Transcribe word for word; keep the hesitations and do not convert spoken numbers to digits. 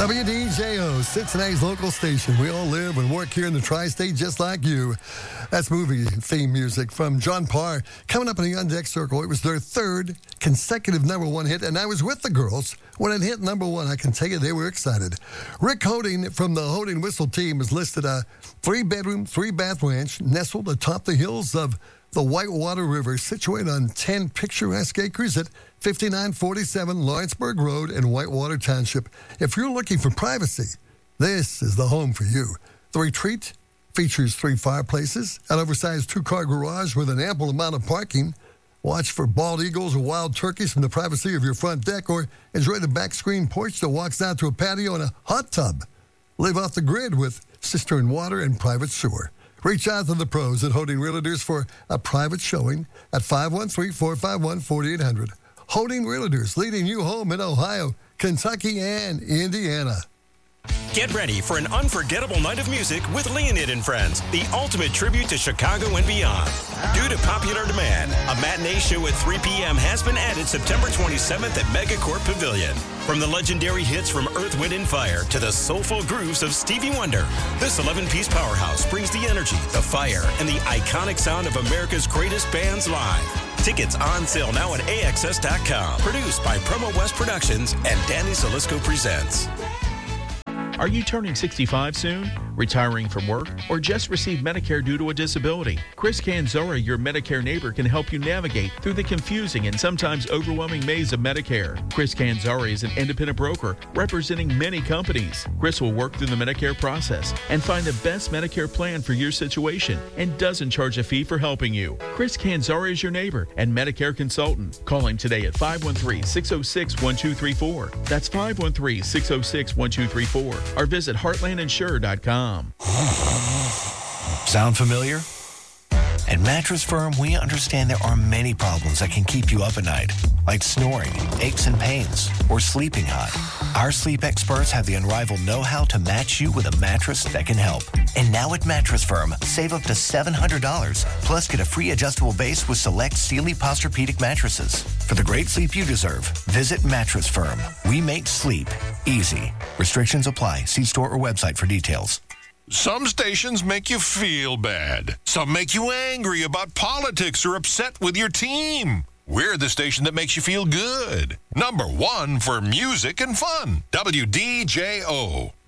W D J O, Cincinnati's local station. We all live and work here in the tri-state just like you. That's movie theme music from John Parr. Coming up in the On Deck Circle, it was their third consecutive number one hit, and I was with the girls when it hit number one. I can tell you they were excited. Rick Holding from the Holding Whistle team has listed a three-bedroom, three-bath ranch nestled atop the hills of the Whitewater River, situated on ten picturesque acres at fifty-nine forty-seven Lawrenceburg Road in Whitewater Township. If you're looking for privacy, this is the home for you. The retreat features three fireplaces, an oversized two-car garage with an ample amount of parking. Watch for bald eagles or wild turkeys from the privacy of your front deck, or enjoy the back screen porch that walks out to a patio and a hot tub. Live off the grid with cistern water and private sewer. Reach out to the pros at Holding Realtors for a private showing at five one three, four five one, four eight zero zero. Holding Realtors, leading you home in Ohio, Kentucky, and Indiana. Get ready for an unforgettable night of music with Leonid and Friends, the ultimate tribute to Chicago and beyond. Due to popular demand, a matinee show at three p.m. has been added September twenty-seventh at Megacorp Pavilion. From the legendary hits from Earth, Wind and Fire to the soulful grooves of Stevie Wonder, this eleven-piece powerhouse brings the energy, the fire, and the iconic sound of America's greatest bands live. Tickets on sale now at A X S dot com. Produced by Promo West Productions and Danny Salisco Presents. Are you turning sixty-five soon, retiring from work, or just received Medicare due to a disability? Chris Canzora, your Medicare neighbor, can help you navigate through the confusing and sometimes overwhelming maze of Medicare. Chris Canzora is an independent broker representing many companies. Chris will work through the Medicare process and find the best Medicare plan for your situation and doesn't charge a fee for helping you. Chris Canzora is your neighbor and Medicare consultant. Call him today at five one three, six oh six, one two three four. That's five one three, six oh six, one two three four. Or visit heartland insure dot com. Sound familiar? At Mattress Firm, we understand there are many problems that can keep you up at night, like snoring, aches and pains, or sleeping hot. Our sleep experts have the unrivaled know-how to match you with a mattress that can help. And now at Mattress Firm, save up to seven hundred dollars, plus get a free adjustable base with select Sealy Posturepedic mattresses. For the great sleep you deserve, visit Mattress Firm. We make sleep easy. Restrictions apply. See store or website for details. Some stations make you feel bad. Some make you angry about politics or upset with your team. We're the station that makes you feel good. Number one for music and fun. W D J O.